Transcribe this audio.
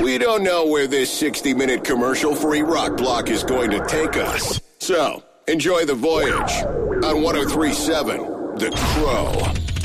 We don't know where this 60-minute commercial-free rock block is going to take us. So, enjoy the voyage on 103.7 The Crow.